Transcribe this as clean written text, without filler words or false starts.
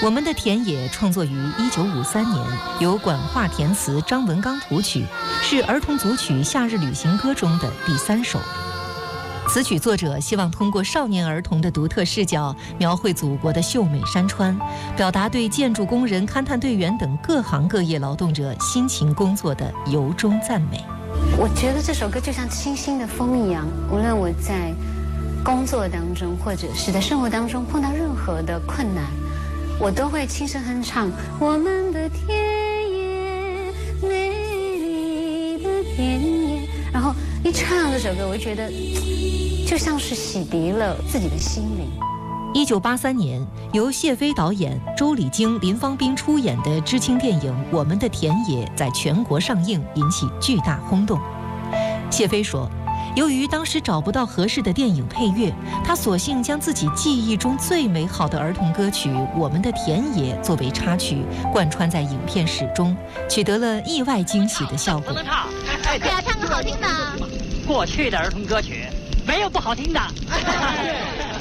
我们的田野创作于1953年，由管化填词，张文刚谱曲，是儿童组曲《夏日旅行歌》中的第3首。此曲作者希望通过少年儿童的独特视角，描绘祖国的秀美山川，表达对建筑工人、勘探队员等各行各业劳动者辛勤工作的由衷赞美。 我觉得这首歌就像清新的风一样，无论我在工作当中或者是在生活当中碰到任何的困难，我都会轻声哼唱我们的田野，美丽的田野，然后一唱这首歌，我就觉得就像是洗涤了自己的心灵。 1983年，由谢飞导演、周礼京、林芳斌出演的知青电影《我们的田野》在全国上映，引起巨大轰动。谢飞说，由于当时找不到合适的电影配乐，他索性将自己记忆中最美好的儿童歌曲《我们的田野》作为插曲，贯穿在影片始终，取得了意外惊喜的效果。 不能唱， 对啊，唱个好听的。 过去的儿童歌曲没有不好听的。